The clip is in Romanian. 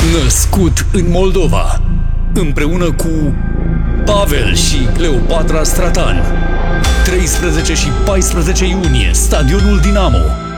Născut în Moldova, împreună cu Pavel și Cleopatra Stratan. 13 și 14 iunie, Stadionul Dinamo.